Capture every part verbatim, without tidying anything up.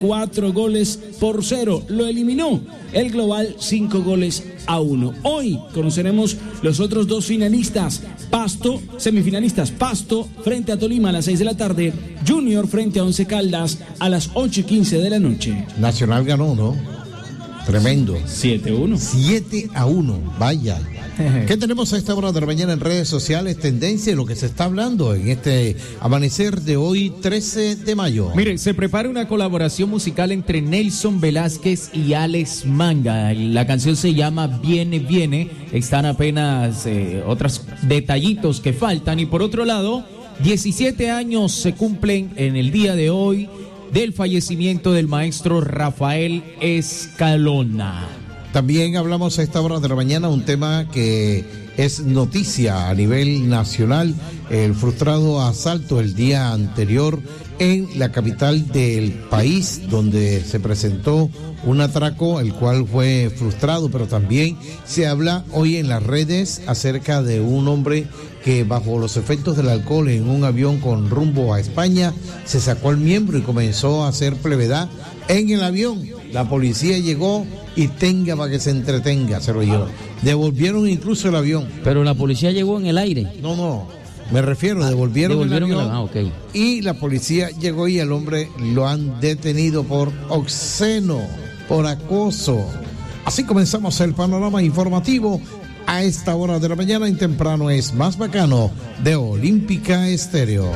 Cuatro goles por cero, lo eliminó el global cinco goles a uno. Hoy conoceremos los otros dos finalistas, Pasto, semifinalistas, Pasto frente a Tolima a las seis de la tarde, Junior frente a Once Caldas a las ocho y quince de la noche. Nacional ganó, ¿no? Tremendo. siete a uno. siete a uno, vaya. ¿Qué tenemos a esta hora de la mañana en redes sociales? Tendencia, lo que se está hablando en este amanecer de hoy, trece de mayo. Miren, se prepara una colaboración musical entre Nelson Velázquez y Alex Manga. La canción se llama Viene, Viene. Están apenas eh, otros detallitos que faltan. Y por otro lado, diecisiete años se cumplen en el día de hoy del fallecimiento del maestro Rafael Escalona. También hablamos a esta hora de la mañana un tema que es noticia a nivel nacional, el frustrado asalto el día anterior en la capital del país, donde se presentó un atraco, el cual fue frustrado, pero también se habla hoy en las redes acerca de un hombre que bajo los efectos del alcohol en un avión con rumbo a España se sacó el miembro y comenzó a hacer plevedad en el avión. La policía llegó y tenga para que se entretenga, se lo llevó. Devolvieron incluso el avión. Pero la policía llegó en el aire. No, no, me refiero, devolvieron, devolvieron el avión. El, ah, okay. Y la policía llegó y al hombre lo han detenido por obsceno, por acoso. Así comenzamos el panorama informativo a esta hora de la mañana. En Temprano es Más Bacano de Olímpica Estéreo.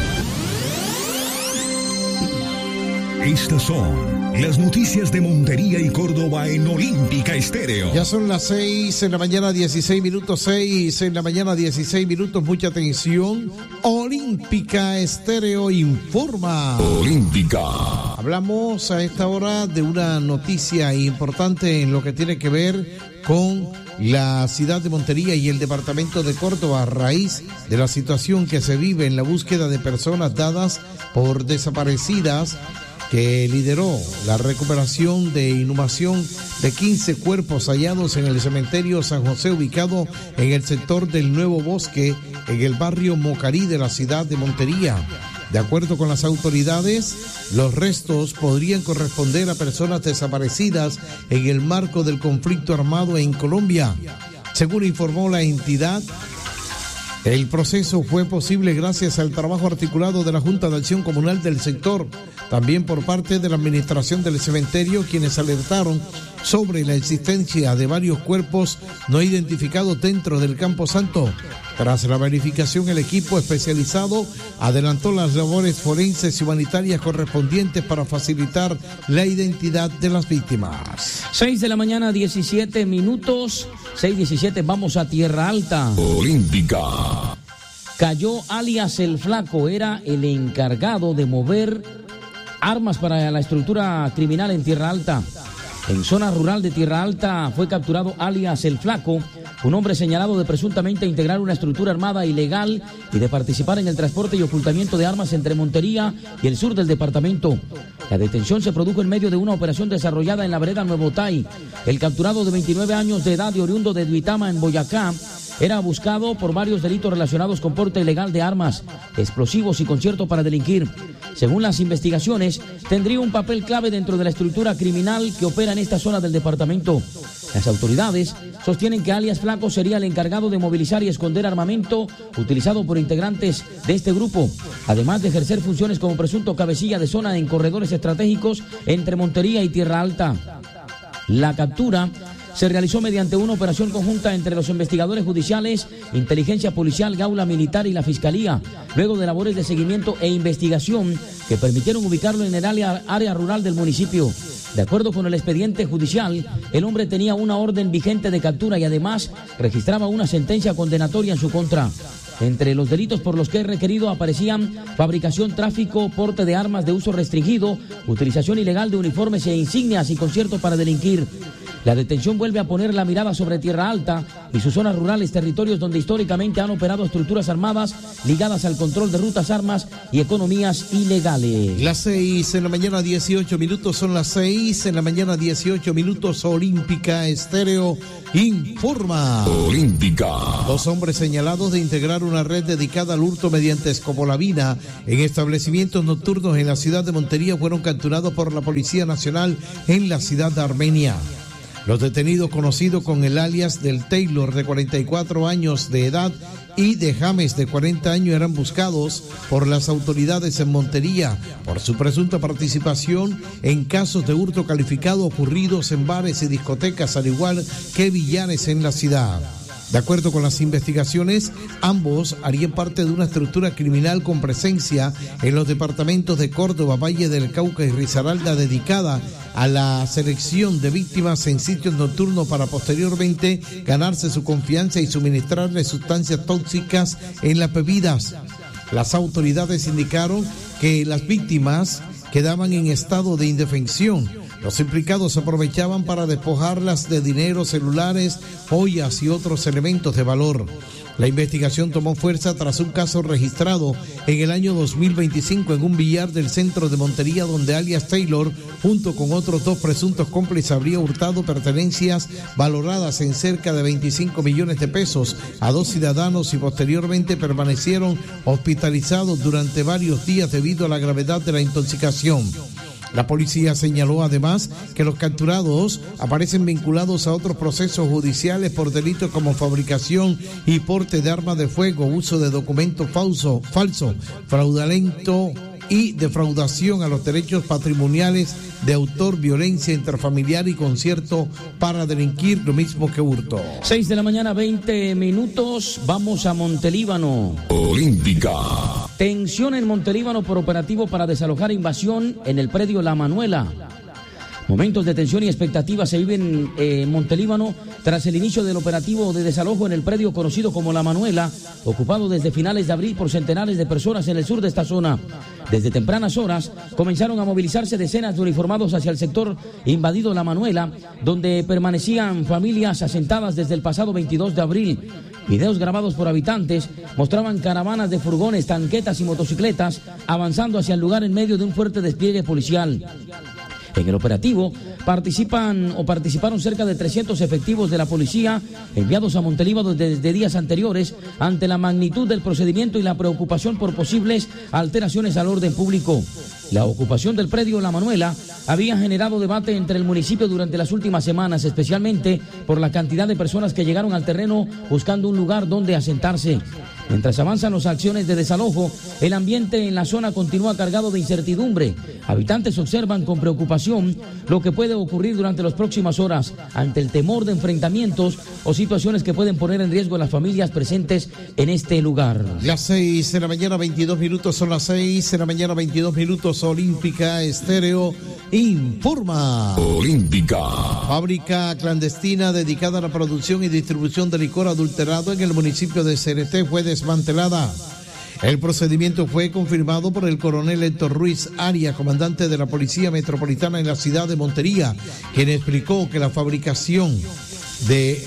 Estas son las noticias de Montería y Córdoba en Olímpica Estéreo. Ya son las seis en la mañana, dieciséis minutos, seis en la mañana, dieciséis minutos, mucha atención. Olímpica Estéreo informa. Olímpica. Hablamos a esta hora de una noticia importante en lo que tiene que ver con la ciudad de Montería y el departamento de Córdoba a raíz de la situación que se vive en la búsqueda de personas dadas por desaparecidas, que lideró la recuperación de inhumación de quince cuerpos hallados en el cementerio San José, ubicado en el sector del Nuevo Bosque, en el barrio Mocarí de la ciudad de Montería. De acuerdo con las autoridades, los restos podrían corresponder a personas desaparecidas en el marco del conflicto armado en Colombia. Según informó la entidad, el proceso fue posible gracias al trabajo articulado de la Junta de Acción Comunal del sector, también por parte de la administración del cementerio, quienes alertaron sobre la existencia de varios cuerpos no identificados dentro del Campo Santo. Tras la verificación, el equipo especializado adelantó las labores forenses y humanitarias correspondientes para facilitar la identidad de las víctimas. seis de la mañana, diecisiete minutos, seis diecisiete, vamos a Tierra Alta. Olímpica. Cayó alias El Flaco, era el encargado de mover armas para la estructura criminal en Tierra Alta. En zona rural de Tierra Alta fue capturado alias El Flaco, un hombre señalado de presuntamente integrar una estructura armada ilegal y de participar en el transporte y ocultamiento de armas entre Montería y el sur del departamento. La detención se produjo en medio de una operación desarrollada en la vereda Nuevo Tai. El capturado, de veintinueve años de edad y oriundo de Duitama, en Boyacá, era buscado por varios delitos relacionados con porte ilegal de armas, explosivos y concierto para delinquir. Según las investigaciones, tendría un papel clave dentro de la estructura criminal que opera en esta zona del departamento. Las autoridades sostienen que alias Flaco sería el encargado de movilizar y esconder armamento utilizado por integrantes de este grupo, además de ejercer funciones como presunto cabecilla de zona en corredores estratégicos entre Montería y Tierra Alta. La captura se realizó mediante una operación conjunta entre los investigadores judiciales, inteligencia policial, gaula militar y la fiscalía, luego de labores de seguimiento e investigación que permitieron ubicarlo en el área, área rural del municipio. De acuerdo con el expediente judicial, el hombre tenía una orden vigente de captura y además registraba una sentencia condenatoria en su contra. Entre los delitos por los que es requerido aparecían fabricación, tráfico, porte de armas de uso restringido, utilización ilegal de uniformes e insignias y concierto para delinquir. La detención vuelve a poner la mirada sobre Tierra Alta y sus zonas rurales, territorios donde históricamente han operado estructuras armadas ligadas al control de rutas, armas y economías ilegales. Las seis en la mañana, dieciocho minutos, son las seis en la mañana, dieciocho minutos. Olímpica Estéreo informa. Olímpica. Dos hombres señalados de integrar una red dedicada al hurto mediante escopolamina en establecimientos nocturnos en la ciudad de Montería fueron capturados por la Policía Nacional en la ciudad de Armenia. Los detenidos, conocidos con el alias del Taylor, de cuarenta y cuatro años de edad, y de James, de cuarenta años, eran buscados por las autoridades en Montería por su presunta participación en casos de hurto calificado ocurridos en bares y discotecas, al igual que billares en la ciudad. De acuerdo con las investigaciones, ambos harían parte de una estructura criminal con presencia en los departamentos de Córdoba, Valle del Cauca y Risaralda, dedicada a la selección de víctimas en sitios nocturnos para posteriormente ganarse su confianza y suministrarles sustancias tóxicas en las bebidas. Las autoridades indicaron que las víctimas quedaban en estado de indefensión. Los implicados aprovechaban para despojarlas de dinero, celulares, joyas y otros elementos de valor. La investigación tomó fuerza tras un caso registrado en el año dos mil veinticinco en un billar del centro de Montería, donde alias Taylor, junto con otros dos presuntos cómplices, habría hurtado pertenencias valoradas en cerca de veinticinco millones de pesos a dos ciudadanos y posteriormente permanecieron hospitalizados durante varios días debido a la gravedad de la intoxicación. La policía señaló además que los capturados aparecen vinculados a otros procesos judiciales por delitos como fabricación y porte de armas de fuego, uso de documento falso, falso, fraudulento y defraudación a los derechos patrimoniales de autor, violencia intrafamiliar y concierto para delinquir, lo mismo que hurto. Seis de la mañana, veinte minutos, vamos a Montelíbano. Olímpica. Tensión en Montelíbano por operativo para desalojar invasión en el predio La Manuela. Momentos de tensión y expectativa se viven eh, en Montelíbano tras el inicio del operativo de desalojo en el predio conocido como La Manuela, ocupado desde finales de abril por centenares de personas en el sur de esta zona. Desde tempranas horas comenzaron a movilizarse decenas de uniformados hacia el sector invadido La Manuela, donde permanecían familias asentadas desde el pasado veintidós de abril. Videos grabados por habitantes mostraban caravanas de furgones, tanquetas y motocicletas avanzando hacia el lugar en medio de un fuerte despliegue policial. En el operativo participan o participaron cerca de trescientos efectivos de la policía enviados a Montelíbano desde días anteriores ante la magnitud del procedimiento y la preocupación por posibles alteraciones al orden público. La ocupación del predio La Manuela había generado debate entre el municipio durante las últimas semanas, especialmente por la cantidad de personas que llegaron al terreno buscando un lugar donde asentarse. Mientras avanzan las acciones de desalojo, el ambiente en la zona continúa cargado de incertidumbre. Habitantes observan con preocupación lo que puede ocurrir durante las próximas horas ante el temor de enfrentamientos o situaciones que pueden poner en riesgo a las familias presentes en este lugar. Las seis de la mañana, veintidós minutos, son las seis de la mañana, veintidós minutos. Olímpica Estéreo informa. Olímpica. Fábrica clandestina dedicada a la producción y distribución de licor adulterado en el municipio de Cereté fue desmantelada. El procedimiento fue confirmado por el coronel Héctor Ruiz Arias, comandante de la Policía Metropolitana en la ciudad de Montería, quien explicó que la fabricación de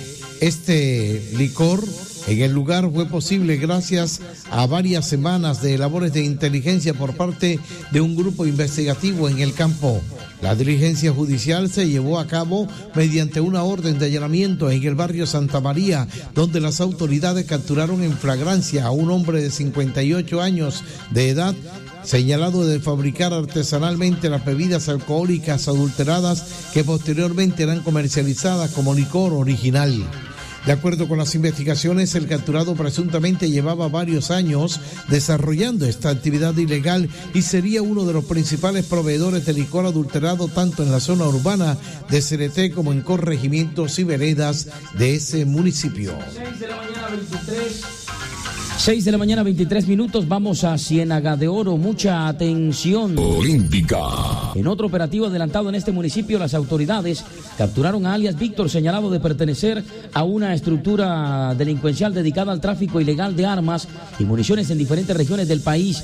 este licor en el lugar fue posible gracias a varias semanas de labores de inteligencia por parte de un grupo investigativo en el campo. La diligencia judicial se llevó a cabo mediante una orden de allanamiento en el barrio Santa María, donde las autoridades capturaron en flagrancia a un hombre de cincuenta y ocho años de edad, señalado de fabricar artesanalmente las bebidas alcohólicas adulteradas que posteriormente eran comercializadas como licor original. De acuerdo con las investigaciones, el capturado presuntamente llevaba varios años desarrollando esta actividad ilegal y sería uno de los principales proveedores de licor adulterado tanto en la zona urbana de Cereté como en corregimientos y veredas de ese municipio. seis de la mañana, veintitrés. seis de la mañana, veintitrés minutos, vamos a Ciénaga de Oro, mucha atención. Olímpica. En otro operativo adelantado en este municipio, las autoridades capturaron a alias Víctor, señalado de pertenecer a una estructura delincuencial dedicada al tráfico ilegal de armas y municiones en diferentes regiones del país.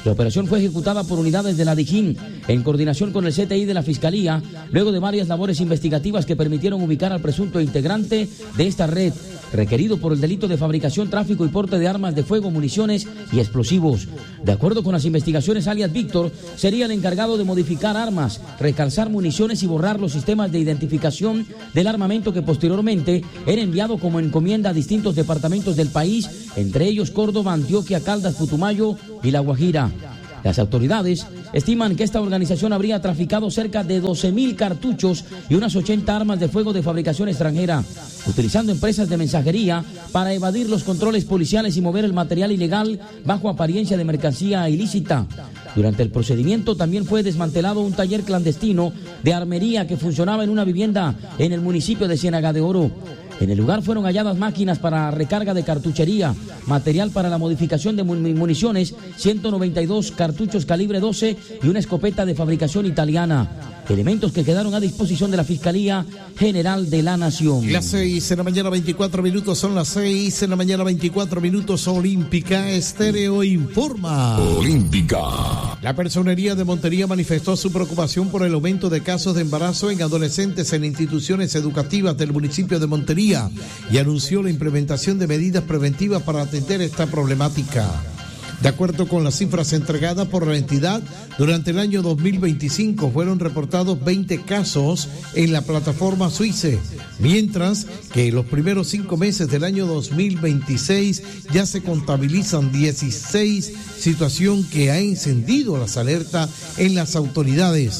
La operación fue ejecutada por unidades de la DIJÍN en coordinación con el C T I de la Fiscalía, luego de varias labores investigativas que permitieron ubicar al presunto integrante de esta red, requerido por el delito de fabricación, tráfico y porte de armas de fuego, municiones y explosivos. De acuerdo con las investigaciones, alias Víctor sería el encargado de modificar armas, recalzar municiones y borrar los sistemas de identificación del armamento que posteriormente era enviado como encomienda a distintos departamentos del país, entre ellos Córdoba, Antioquia, Caldas, Putumayo y La Guajira. Las autoridades estiman que esta organización habría traficado cerca de doce mil cartuchos y unas ochenta armas de fuego de fabricación extranjera, utilizando empresas de mensajería para evadir los controles policiales y mover el material ilegal bajo apariencia de mercancía ilícita. Durante el procedimiento también fue desmantelado un taller clandestino de armería que funcionaba en una vivienda en el municipio de Ciénaga de Oro. En el lugar fueron halladas máquinas para recarga de cartuchería, material para la modificación de municiones, ciento noventa y dos cartuchos calibre doce y una escopeta de fabricación italiana. Elementos que quedaron a disposición de la Fiscalía General de la Nación. Las seis en la mañana, veinticuatro minutos, son las seis en la mañana, veinticuatro minutos. Olímpica Estéreo informa. Olímpica. La Personería de Montería manifestó su preocupación por el aumento de casos de embarazo en adolescentes en instituciones educativas del municipio de Montería y anunció la implementación de medidas preventivas para atender esta problemática. De acuerdo con las cifras entregadas por la entidad, durante el año dos mil veinticinco fueron reportados veinte casos en la plataforma Suice, mientras que en los primeros cinco meses del año dos mil veintiséis ya se contabilizan dieciséis, situación que ha encendido las alertas en las autoridades.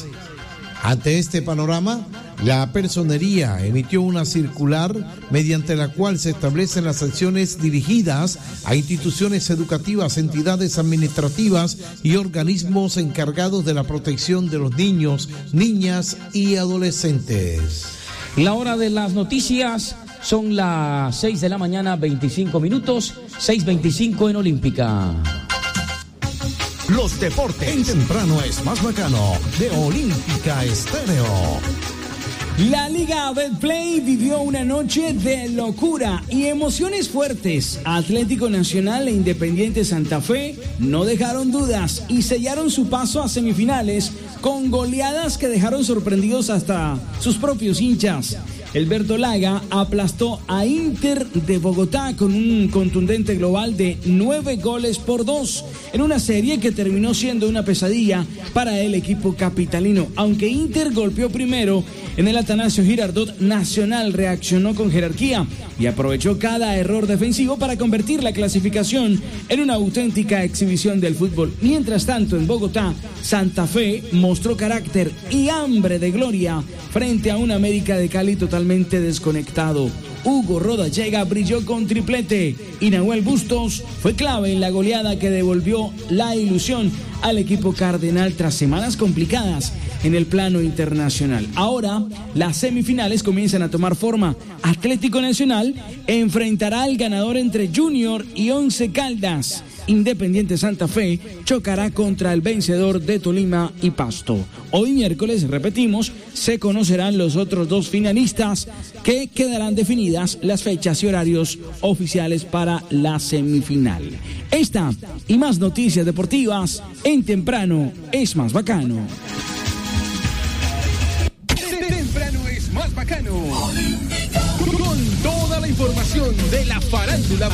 Ante este panorama, la Personería emitió una circular mediante la cual se establecen las sanciones dirigidas a instituciones educativas, entidades administrativas y organismos encargados de la protección de los niños, niñas y adolescentes. La hora de las noticias son las seis de la mañana, veinticinco minutos, seis veinticinco en Olímpica. Los deportes en temprano es más bacano de Olímpica Estéreo. La Liga Betplay vivió una noche de locura y emociones fuertes. Atlético Nacional e Independiente Santa Fe no dejaron dudas y sellaron su paso a semifinales con goleadas que dejaron sorprendidos hasta sus propios hinchas. El verdolaga aplastó a Inter de Bogotá con un contundente global de nueve goles por dos en una serie que terminó siendo una pesadilla para el equipo capitalino. Aunque Inter golpeó primero en el Atanasio Girardot, Nacional reaccionó con jerarquía y aprovechó cada error defensivo para convertir la clasificación en una auténtica exhibición del fútbol. Mientras tanto, en Bogotá, Santa Fe mostró carácter y hambre de gloria frente a un América de Cali totalmente desconectado. Hugo Rodallega brilló con triplete y Nahuel Bustos fue clave en la goleada que devolvió la ilusión al equipo cardenal tras semanas complicadas en el plano internacional. Ahora las semifinales comienzan a tomar forma. Atlético Nacional enfrentará al ganador entre Junior y Once Caldas. Independiente Santa Fe chocará contra el vencedor de Tolima y Pasto. Hoy miércoles, repetimos, se conocerán los otros dos finalistas, que quedarán definidas las fechas y horarios oficiales para la semifinal. Esta y más noticias deportivas en Temprano es más bacano. Temprano es más bacano. Con toda la información de la farándula.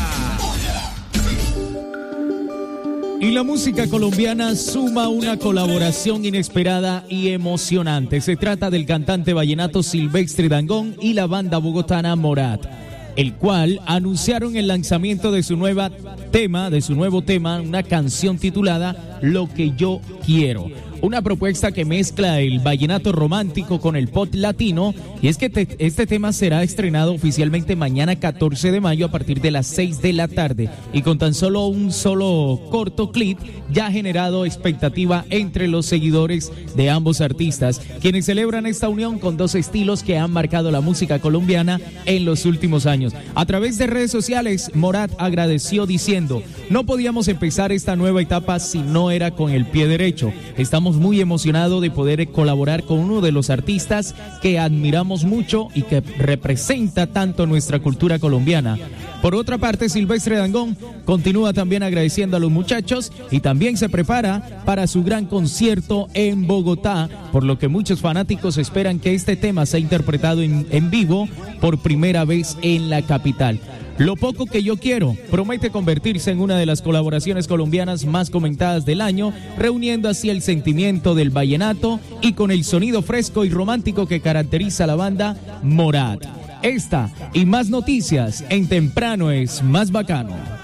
Y la música colombiana suma una colaboración inesperada y emocionante. Se trata del cantante vallenato Silvestre Dangond y la banda bogotana Morat, el cual anunciaron el lanzamiento de su nueva tema, de su nuevo tema, una canción titulada Lo que yo quiero. Una propuesta que mezcla el vallenato romántico con el pop latino, y es que te, este tema será estrenado oficialmente mañana catorce de mayo a partir de las seis de la tarde, y con tan solo un solo corto clip ya ha generado expectativa entre los seguidores de ambos artistas, quienes celebran esta unión con dos estilos que han marcado la música colombiana en los últimos años. A través de redes sociales, Morat agradeció diciendo: no podíamos empezar esta nueva etapa si no era con el pie derecho. Estamos estamos muy emocionados de poder colaborar con uno de los artistas que admiramos mucho y que representa tanto nuestra cultura colombiana. Por otra parte, Silvestre Dangond continúa también agradeciendo a los muchachos y también se prepara para su gran concierto en Bogotá, por lo que muchos fanáticos esperan que este tema sea interpretado en, en vivo por primera vez en la capital. Lo poco que yo quiero promete convertirse en una de las colaboraciones colombianas más comentadas del año, reuniendo así el sentimiento del vallenato y con el sonido fresco y romántico que caracteriza a la banda Morat. Esta y más noticias en Temprano es Más Bacano.